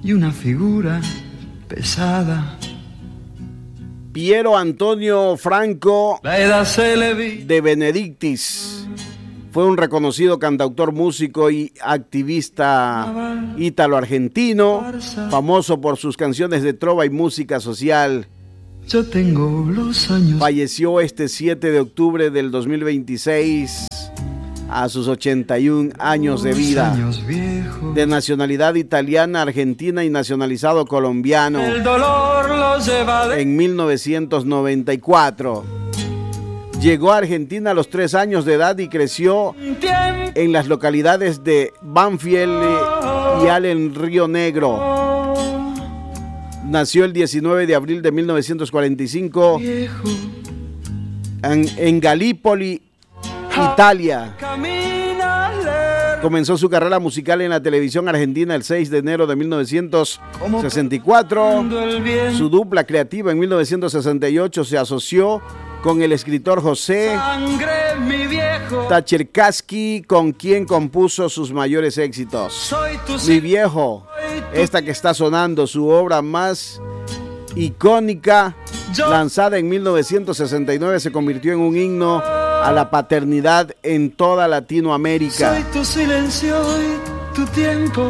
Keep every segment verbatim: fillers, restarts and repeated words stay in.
y una figura pesada. Piero Antonio Franco La edad se le vi. de Benedictis fue un reconocido cantautor, músico y activista ítalo-argentino, famoso por sus canciones de trova y música social. Yo tengo los años. Falleció este siete de octubre del dos mil veintiséis a sus ochenta y un años de vida. Años viejos. De nacionalidad italiana, argentina y nacionalizado colombiano. El dolor lo lleva de... En mil novecientos noventa y cuatro. Llegó a Argentina a los tres años de edad y creció en las localidades de Banfield y Allen Río Negro. Nació el diecinueve de abril de mil novecientos cuarenta y cinco en, en Galípoli, Italia. Comenzó su carrera musical en la televisión argentina el seis de enero de mil novecientos sesenta y cuatro. Su dupla creativa en mil novecientos sesenta y ocho se asoció con el escritor José Tacherkaski, con quien compuso sus mayores éxitos. Mi viejo, esta que está sonando, su obra más icónica, lanzada en mil novecientos sesenta y nueve, se convirtió en un himno a la paternidad en toda Latinoamérica. Soy tu silencio y tu tiempo.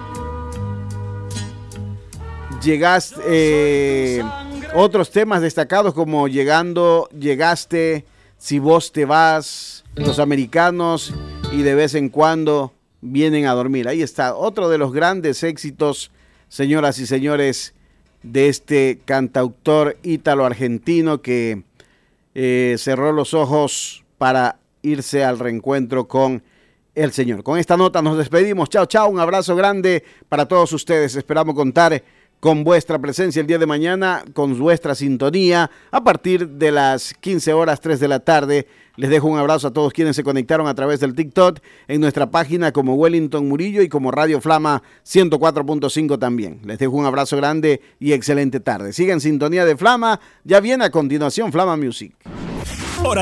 Llegaste, eh, otros temas destacados como Llegando, Llegaste, Si vos te vas, Los americanos y De vez en cuando vienen a dormir. Ahí está, otro de los grandes éxitos, señoras y señores, de este cantautor ítalo-argentino que eh, cerró los ojos para irse al reencuentro con el Señor. Con esta nota nos despedimos. Chao, chao, un abrazo grande para todos ustedes. Esperamos contar con vuestra presencia el día de mañana, con vuestra sintonía, a partir de las quince horas, tres de la tarde. Les dejo un abrazo a todos quienes se conectaron a través del TikTok, en nuestra página como Wellington Murillo y como Radio Flama ciento cuatro punto cinco también. Les dejo un abrazo grande y excelente tarde. Sigan en sintonía de Flama, ya viene a continuación Flama Music.